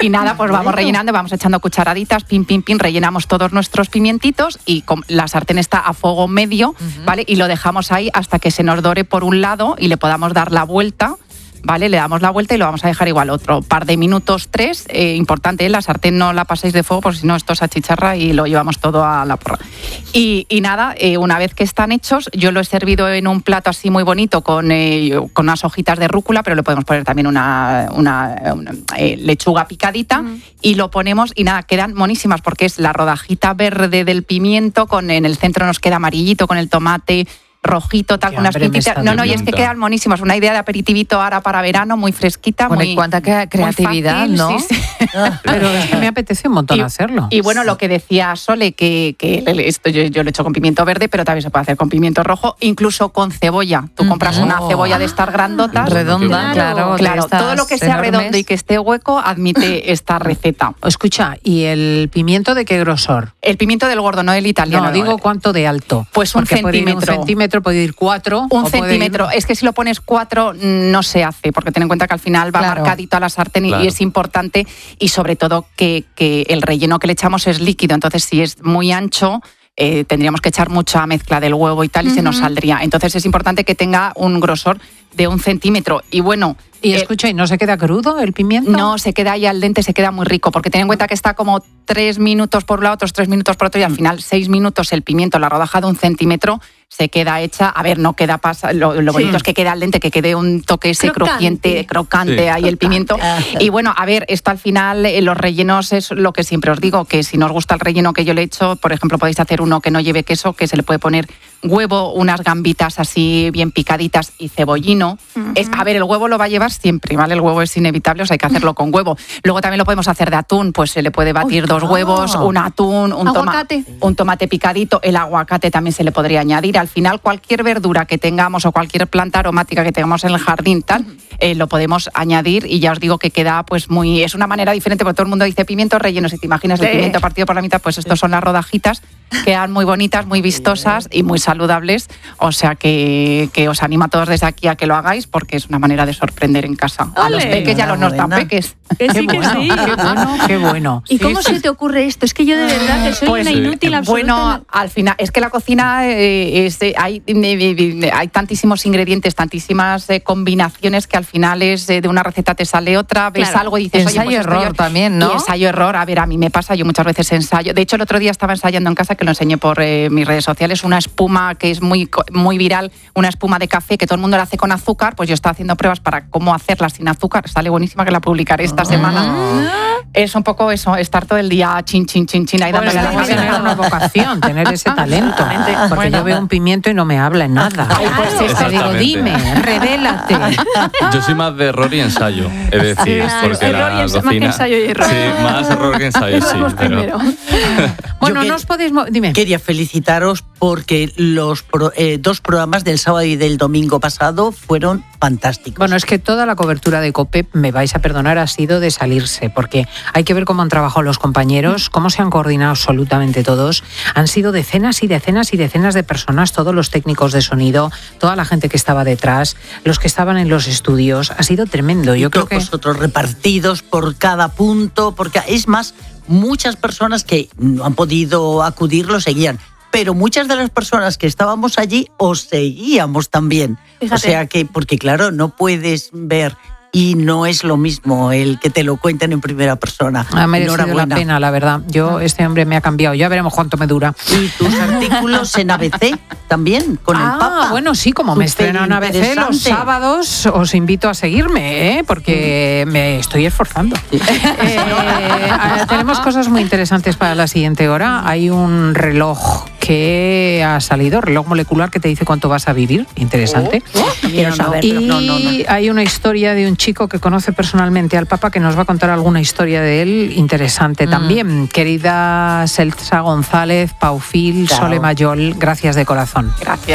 Y nada, pues vamos rellenando, vamos echando cucharaditas, pin, rellenamos todos nuestros pimientitos y la sartén está a fuego medio, ¿vale? Y lo dejamos ahí hasta que se nos dore por un lado y le podamos dar la vuelta. ¿Vale? Le damos la vuelta y lo vamos a dejar igual otro par de minutos, 3. Importante, la sartén no la paséis de fuego porque si no esto se achicharra y lo llevamos todo a la porra. Y nada, una vez que están hechos, yo lo he servido en un plato así muy bonito con unas hojitas de rúcula, pero le podemos poner también una lechuga picadita y lo ponemos y nada, quedan monísimas porque es la rodajita verde del pimiento, en el centro nos queda amarillito con el tomate rojito, tal, con unas pintitas. No, y es que quedan monísimas. Una idea de aperitivito ahora para verano, muy fresquita. Bueno, cuánta creatividad, fácil, ¿no? Sí. Pero es que me apetece un montón hacerlo. Y bueno, lo que decía Sole, que esto yo lo he hecho con pimiento verde, pero también se puede hacer con pimiento rojo, incluso con cebolla. Tú compras una cebolla de estas grandotas. Redonda, claro. Todo lo que sea enormes. redondo y que esté hueco admite esta receta. Escucha, ¿y el pimiento de qué grosor? El pimiento del gordo, no el italiano. No, digo cuánto de alto. Pues un centímetro. Puede ir 4. Un centímetro. Es que si lo pones 4 no se hace, porque ten en cuenta que al final va marcadito a la sartén y es importante, y sobre todo que el relleno que le echamos es líquido, entonces si es muy ancho tendríamos que echar mucha mezcla del huevo y tal y se nos saldría. Entonces es importante que tenga un grosor de 1 centímetro. Y bueno... Y escucha, ¿y no se queda crudo el pimiento? No, se queda ahí al dente, se queda muy rico, porque ten en cuenta que está como 3 minutos por un lado, otros 3 minutos por otro, y al final 6 minutos el pimiento, la rodaja de 1 centímetro, se queda hecha, a ver, no queda lo bonito es que quede al dente, que quede un toque ese crocante ahí el pimiento. Y bueno, a ver, esto al final, los rellenos es lo que siempre os digo, que si no os gusta el relleno que yo le he hecho, por ejemplo, podéis hacer uno que no lleve queso, que se le puede poner huevo, unas gambitas así bien picaditas y cebollino. A ver, el huevo lo va a llevar siempre, ¿vale? El huevo es inevitable, o sea, hay que hacerlo con huevo. Luego también lo podemos hacer de atún, pues se le puede batir 2 huevos, un atún, un tomate picadito, el aguacate también se le podría añadir. Al final, cualquier verdura que tengamos o cualquier planta aromática que tengamos en el jardín, tal, lo podemos añadir y ya os digo que queda pues muy... Es una manera diferente, porque todo el mundo dice pimientos rellenos, si te imaginas el pimiento partido por la mitad, pues estos son las rodajitas, quedan muy bonitas, muy vistosas y muy saludables, o sea que os animo a todos desde aquí a que lo hagáis, porque es una manera de sorprender en casa a los peques y a los no tan peques. Que sí, que sí. Qué bueno. ¿Y cómo se te ocurre esto? Es que yo de verdad que soy una inútil absoluta. Bueno, al final, es que la cocina hay tantísimos ingredientes, tantísimas combinaciones que al final es de una receta te sale otra, ves algo y dices, oye, pues ensayo-error también, ¿no? Y ensayo-error, a ver, a mí me pasa, yo muchas veces ensayo. De hecho, el otro día estaba ensayando en casa, que lo enseñé por mis redes sociales, una espuma que es muy viral, una espuma de café que todo el mundo la hace con azúcar, pues yo estaba haciendo pruebas para cómo hacerla sin azúcar, sale buenísima, que la publicaré esta semana. Es un poco eso, estar todo el día chin ahí dándole la Hay que tener una vocación, tener ese talento. Porque yo veo un pimiento y no me habla en nada. Ay, pues te digo, dime, revélate. Yo soy más de error y ensayo, es decir, porque error la más cocina... que ensayo y error. Sí, más error que ensayo, sí. Pero... Bueno, no os podéis... Dime. Quería felicitaros porque los 2 programas del sábado y del domingo pasado fueron fantásticos. Bueno, es que toda la cobertura de COPE, me vais a perdonar, ha sido de salirse, porque hay que ver cómo han trabajado los compañeros, cómo se han coordinado absolutamente todos. Han sido decenas y decenas y decenas de personas, todos los técnicos de sonido, toda la gente que estaba detrás, los que estaban en los estudios. Ha sido tremendo. Yo creo que vosotros repartidos por cada punto, porque es más, muchas personas que no han podido acudir lo seguían. Pero muchas de las personas que estábamos allí os seguíamos también. Fíjate. O sea que, porque claro, no puedes ver y no es lo mismo el que te lo cuenten en primera persona. Ha merecido la pena, la verdad. Este hombre me ha cambiado. Ya veremos cuánto me dura. ¿Y tus artículos en ABC también, con el Papa? Bueno, sí, como me estreno en ABC los sábados, os invito a seguirme, porque me estoy esforzando. Tenemos cosas muy interesantes para la siguiente hora. Hay un reloj que ha salido, reloj molecular, que te dice cuánto vas a vivir. Interesante. Quiero saberlo. Y hay una historia de un chico que conoce personalmente al Papa, que nos va a contar alguna historia de él interesante también. Querida Celsa González, Paufil, Sole Mayol, gracias de corazón. Gracias.